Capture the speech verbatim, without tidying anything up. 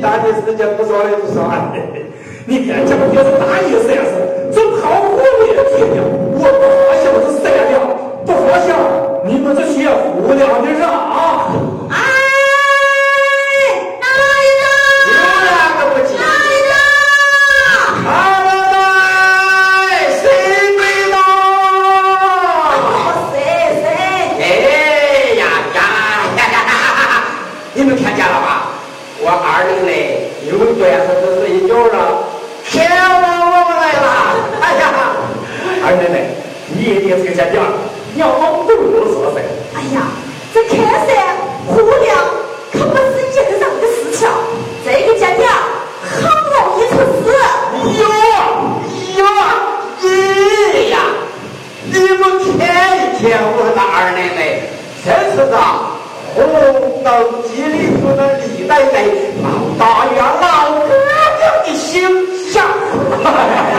大的时间不说了就算了。你别讲别是大意思呀是，这跑虎也铁掉，我不发现我是谁掉，不发现你们这些无聊的人啊！ 哎，哪一个？ 有两个不急。 哪一个？ 他们在谁对呢？ 谁谁？ 哎呀呀呀呀呀！你们看见了吧？我二零嘞有段子都是一九了，天王王来了！哎呀，二奶奶，你一定这个家店，你要往不如说噻。 哎呀，这看噻，互量可不是一个人的事情，这个家店很容易出事。 哟哟，咦呀！你们看一看我那二奶奶，这是个红灯记里头的历代代老大元老哥哥的形象。